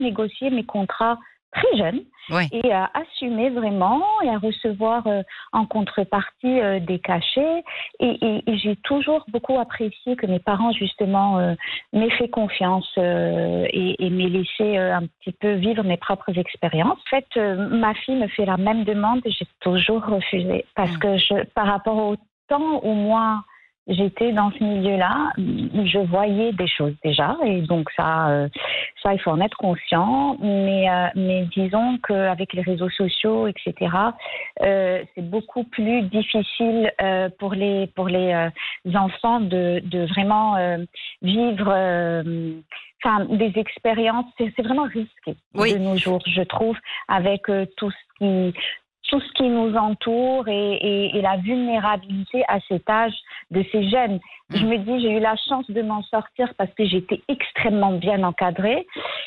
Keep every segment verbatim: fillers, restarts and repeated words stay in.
négocier mes contrats très jeune Oui. et à assumer vraiment et à recevoir euh, en contrepartie euh, des cachets. Et, et, et j'ai toujours beaucoup apprécié que mes parents, justement, euh, m'aient fait confiance euh, et, et m'aient laissé euh, un petit peu vivre mes propres expériences. En fait, euh, ma fille me fait la même demande et j'ai toujours refusé parce Mm. que je, par rapport au temps où moi j'étais dans ce milieu-là, je voyais des choses déjà, et donc ça, euh, ça il faut en être conscient. Mais, euh, mais disons qu'avec les réseaux sociaux, et cetera, euh, c'est beaucoup plus difficile euh, pour les pour les euh, enfants de, de vraiment euh, vivre. Euh, Enfin, des expériences, c'est, c'est vraiment risqué Oui. de nos jours, je trouve, avec euh, tout ce qui tout ce qui nous entoure et, et, et la vulnérabilité à cet âge de ces jeunes. Mm. Je me dis, j'ai eu la chance de m'en sortir parce que j'étais extrêmement bien encadrée.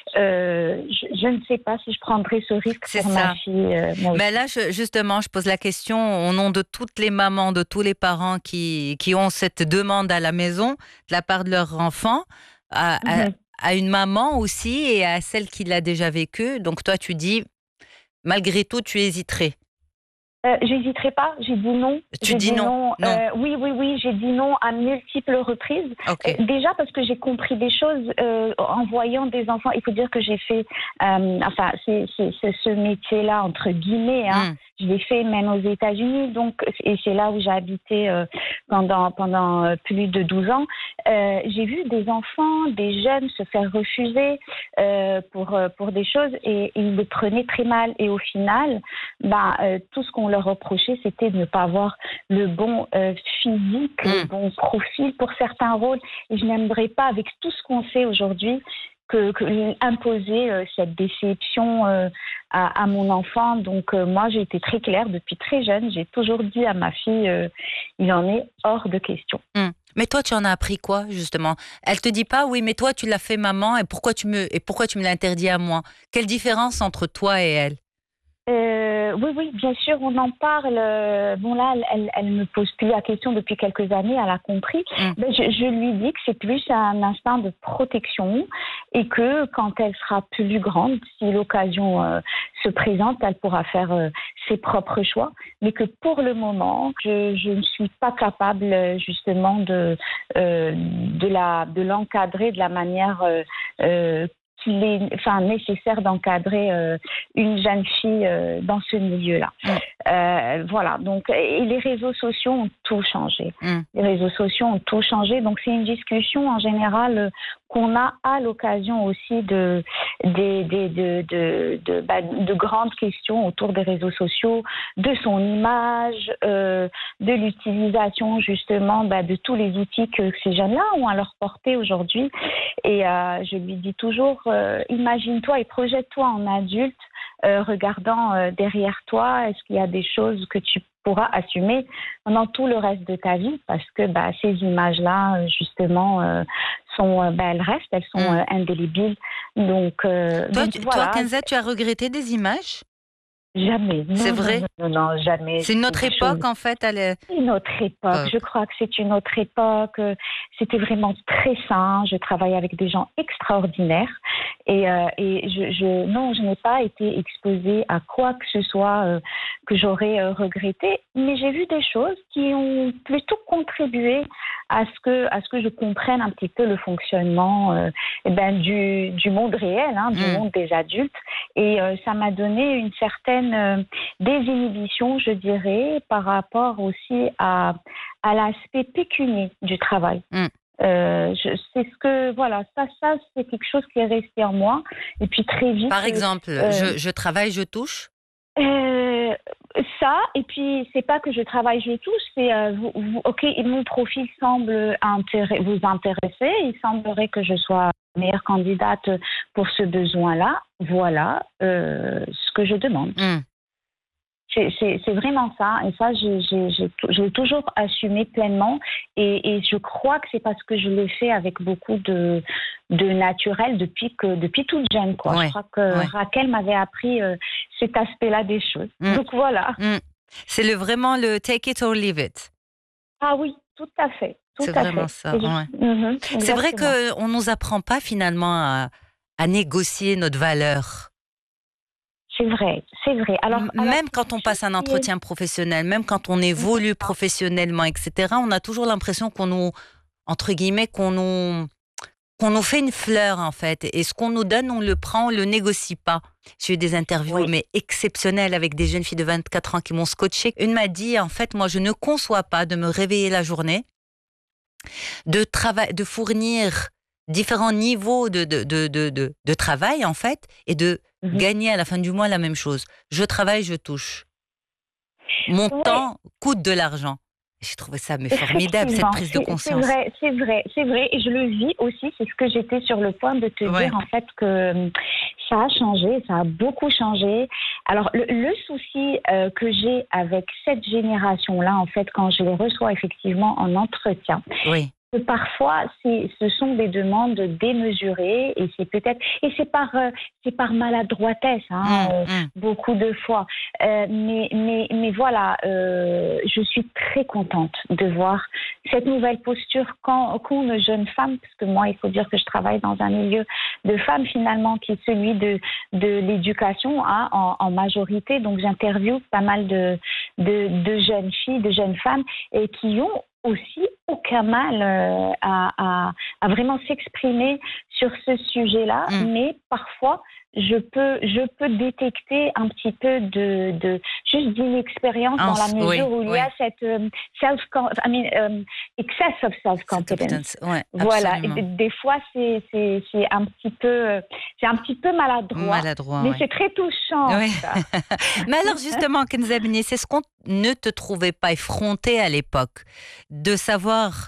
Euh, je, je ne sais pas si je prendrais ce risque C'est pour ça. ma fille. Euh, moi Mais aussi. là, je- justement, je pose la question au nom de toutes les mamans, de tous les parents qui, qui ont cette demande à la maison de la part de leur enfant, à, à- Mhm. à une maman aussi et à celle qui l'a déjà vécu. Donc toi, tu dis, malgré tout, tu hésiterais. Euh, j'hésiterai pas, j'ai dit non. Tu J'ai dis dit non. non. Non. Euh, oui, oui, oui, j'ai dit non à multiples reprises. Ok. Euh, déjà parce que j'ai compris des choses euh, en voyant des enfants. Il faut dire que j'ai fait, euh, enfin, c'est, c'est, c'est ce métier-là entre guillemets. Hein, Mm. je l'ai fait même aux États-Unis, donc et c'est là où j'ai habité euh, pendant pendant euh, plus de douze ans. Euh, j'ai vu des enfants, des jeunes se faire refuser euh, pour euh, pour des choses et, et ils le prenaient très mal. Et au final, bah euh, tout ce qu'on leur reprochait, c'était de ne pas avoir le bon euh, physique, le Mm. bon profil pour certains rôles. Et je n'aimerais pas, avec tout ce qu'on sait aujourd'hui, que, que imposer euh, cette déception euh, à, à mon enfant. Donc euh, moi, j'ai été très claire depuis très jeune. J'ai toujours dit à ma fille, euh, il en est hors de question. Mm. Mais toi, tu en as appris quoi, justement? Elle te dit pas, oui, mais toi, tu l'as fait, maman, et pourquoi tu me, et pourquoi tu me l'interdis à moi? Quelle différence entre toi et elle? Euh, oui, oui, bien sûr, on en parle. Euh, Bon, là, elle, elle, elle me pose plus la question depuis quelques années, elle a compris. Mm. Ben, je, je lui dis que c'est plus un instinct de protection et que quand elle sera plus grande, si l'occasion euh, se présente, elle pourra faire euh, ses propres choix. Mais que pour le moment, je, je ne suis pas capable euh, justement de, euh, de, la, de l'encadrer de la manière euh, euh, qu'il est enfin, nécessaire d'encadrer euh, une jeune fille euh, dans ce milieu-là. Mm. Euh, voilà, donc, et les réseaux sociaux ont tout changé. Mm. Les réseaux sociaux ont tout changé, donc c'est une discussion en général euh, qu'on a à l'occasion aussi de, des, des, de, de, de, bah, de grandes questions autour des réseaux sociaux, de son image, euh, de l'utilisation justement bah, de tous les outils que ces jeunes-là ont à leur portée aujourd'hui. Et euh, je lui dis toujours, euh, imagine-toi et projette-toi en adulte, euh, regardant euh, derrière toi, est-ce qu'il y a des choses que tu pourras assumer pendant tout le reste de ta vie, parce que bah, ces images-là, justement, euh, sont, euh, bah, elles restent, elles sont Mm. euh, indélébiles. Donc, euh, Toi, donc tu- toi, voilà, Kenza, tu as regretté des images? jamais, C'est non, non, vrai? non, non, non, jamais. C'est une C'est autre des choses. époque, en fait, à l'époque. Une autre époque, je crois que c'est une autre époque. C'était vraiment très sain. Je travaille avec des gens extraordinaires et, euh, et je, je, non, je n'ai pas été exposée à quoi que ce soit euh, que j'aurais euh, regretté. Mais j'ai vu des choses qui ont plutôt contribué à ce que, à ce que je comprenne un petit peu le fonctionnement euh, eh ben, du, du monde réel, hein, du Mm. monde des adultes. Et euh, ça m'a donné une certaine euh, désinhibition, je dirais, par rapport aussi à, à l'aspect pécunier du travail. Mm. Euh, je, c'est ce que, voilà, ça, ça, c'est quelque chose qui est resté en moi. Et puis très vite. Par exemple, euh, je, je travaille, je touche. euh, ça, et puis c'est pas que je travaille, je touche, c'est euh, vous, vous, ok, mon profil semble intéré- vous intéresser, il semblerait que je sois meilleure candidate pour ce besoin-là. Voilà euh, ce que je demande. Mm. C'est, c'est, c'est vraiment ça, et ça, j'ai, j'ai, j'ai, j'ai toujours assumé pleinement, et, et je crois que c'est parce que je l'ai fait avec beaucoup de, de naturel depuis, que, depuis toute jeune, quoi. Ouais, Je crois que ouais. Raquel m'avait appris euh, cet aspect-là des choses. Mm. Donc voilà. Mm. C'est le, vraiment le take it or leave it. Ah oui, tout à fait, tout C'est à vraiment fait. ça, Et je- ouais. Mhm, C'est vrai exactement. qu'on ne nous apprend pas finalement à, à négocier notre valeur. C'est vrai, c'est vrai. Alors, M- alors même quand on passe un entretien professionnel, même quand on évolue professionnellement, et cetera, on a toujours l'impression qu'on nous, entre guillemets, qu'on nous, qu'on nous fait une fleur, en fait. Et ce qu'on nous donne, on le prend, on le négocie pas. J'ai eu des interviews, oui, mais exceptionnelles, avec des jeunes filles de vingt-quatre ans qui m'ont scotché. Une m'a dit, en fait, moi, je ne conçois pas de me réveiller la journée, de travail, de fournir différents niveaux de, de, de, de, de, de travail, en fait, et de mhm. gagner à la fin du mois la même chose. Je travaille, je touche. Mon Ouais, temps coûte de l'argent. J'ai trouvé ça mais formidable, cette effectivement, prise de c'est c'est conscience. vrai, c'est vrai, c'est vrai, et je le vis aussi. C'est ce que j'étais sur le point de te Ouais, dire en fait que hum, ça a changé, ça a beaucoup changé. Alors le, le souci euh, que j'ai avec cette génération-là, en fait, quand je les reçois effectivement en entretien, oui. que parfois, c'est, ce sont des demandes démesurées et c'est peut-être et c'est par euh, c'est par maladroitesse, hein, Hum, euh, hum. beaucoup de fois. Euh, mais mais mais voilà, euh, je suis très contente de voir cette nouvelle posture quand qu'ont nos jeunes femmes, parce que moi, il faut dire que je travaille dans un milieu de femmes finalement qui est celui de de l'éducation, hein, en, en majorité. Donc j'interviewe pas mal de, de de jeunes filles, de jeunes femmes et qui ont aussi aucun mal euh, à, à, à vraiment s'exprimer sur ce sujet-là, Mmh. mais parfois je peux je peux détecter un petit peu de, de juste d'inexpérience Ah, dans la s- oui, mesure où il y oui. a cette euh, self I mean um, excess of self confidence. Self-confidence, ouais, Voilà, et absolument. des, des fois c'est c'est c'est un petit peu euh, c'est un petit peu maladroit, Maladroit, mais ouais. c'est très touchant en Ouais. tout cas. Mais alors justement, Kenza Bini, c'est ce qu'on ne te trouvait pas effronté à l'époque, de savoir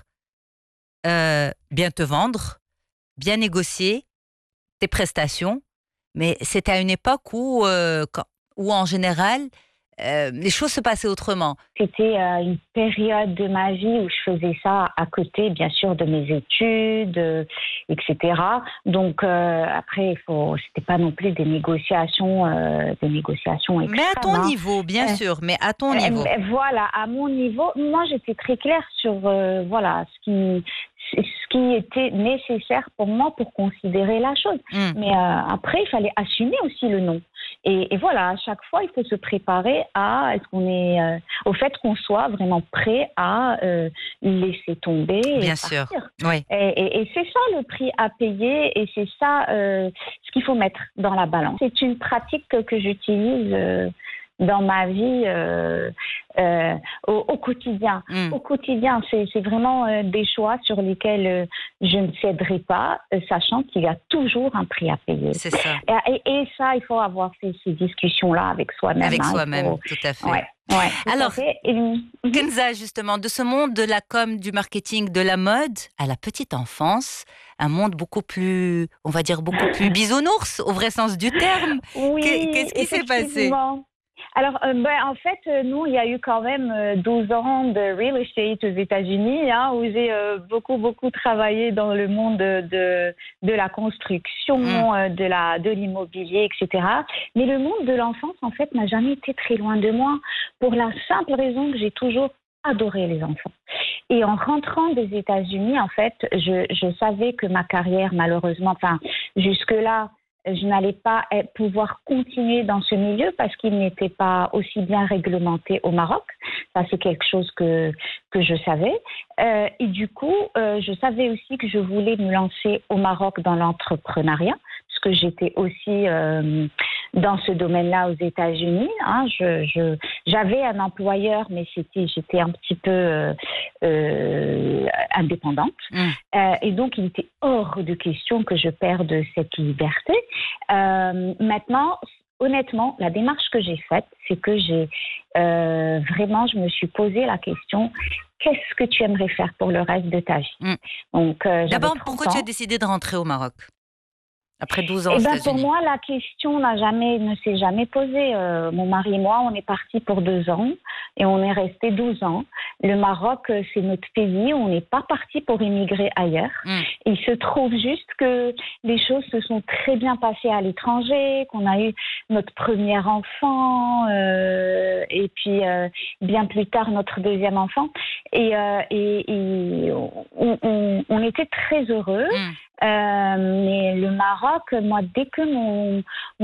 euh, bien te vendre, bien négocier tes prestations, mais c'était à une époque où, euh, quand- où en général, euh, les choses se passaient autrement. C'était euh, une période de ma vie où je faisais ça à côté, bien sûr, de mes études, euh, et cetera. Donc euh, après, il faut, c'était pas non plus des négociations, euh, des négociations Mais à extrêmes, ton hein. niveau, bien Euh, sûr, mais à ton niveau. euh, voilà, à mon niveau, moi j'étais très claire sur euh, voilà ce qui ce qui était nécessaire pour moi pour considérer la chose. Hmm. Mais euh, après, il fallait assumer aussi le non. Et, et voilà, à chaque fois, il faut se préparer à est-ce qu'on est euh, au fait qu'on soit vraiment prêt à euh, laisser tomber et Bien sûr, partir. oui. Et, et, et c'est ça le prix à payer et c'est ça euh, ce qu'il faut mettre dans la balance. C'est une pratique que, que j'utilise euh, dans ma vie euh, euh, au, au quotidien. Mm. Au quotidien, c'est, c'est vraiment euh, des choix sur lesquels euh, je ne céderai pas, euh, sachant qu'il y a toujours un prix à payer. C'est ça, Et, et, et ça, il faut avoir ces, ces discussions-là avec soi-même. avec Hein. Il soi-même, faut... tout à fait. Ouais, ouais, tout Alors, à fait. Et... Mhm. Kenza, justement, de ce monde de la com, du marketing, de la mode, à la petite enfance, un monde beaucoup plus, on va dire, beaucoup plus bisounours, au vrai sens du terme. Qu'est- Oui, Qu'est-ce qui s'est passé? effectivement. Alors, euh, ben, en fait, euh, nous, il y a eu quand même euh, douze ans de real estate aux États-Unis, hein, où j'ai euh, beaucoup, beaucoup travaillé dans le monde de, de, de la construction, Mm. euh, de, la, de l'immobilier, et cetera. Mais le monde de l'enfance, en fait, n'a jamais été très loin de moi, pour la simple raison que j'ai toujours adoré les enfants. Et en rentrant des États-Unis, en fait, je, je savais que ma carrière, malheureusement, enfin, jusque-là, je n'allais pas pouvoir continuer dans ce milieu parce qu'il n'était pas aussi bien réglementé au Maroc. Ça, c'est quelque chose que, que je savais. Euh, et du coup, euh, je savais aussi que je voulais me lancer au Maroc dans l'entrepreneuriat, parce que j'étais aussi euh, dans ce domaine-là aux États-Unis. Hein. Je, je, j'avais un employeur, mais c'était, j'étais un petit peu euh, euh, indépendante. Mm. Euh, et donc, il était hors de question que je perde cette liberté. Euh, maintenant, honnêtement, la démarche que j'ai faite, c'est que j'ai euh, vraiment, je me suis posé la question, qu'est-ce que tu aimerais faire pour le reste de ta vie? Mm. Donc, euh, j'avais D'abord, trente pourquoi tu as ans. décidé de rentrer au Maroc après douze ans Eh aux ben pour États-Unis? moi, la question n'a jamais, ne s'est jamais posée. Euh, mon mari et moi, on est partis pour deux ans et on est resté douze ans. Le Maroc, euh, c'est notre pays. On n'est pas parti pour immigrer ailleurs. Mm. Il se trouve juste que les choses se sont très bien passées à l'étranger, qu'on a eu notre premier enfant euh, et puis euh, bien plus tard notre deuxième enfant. Et, euh, et, et on, on, on était très heureux. Mm. Euh, mais le Maroc, moi, dès que mon,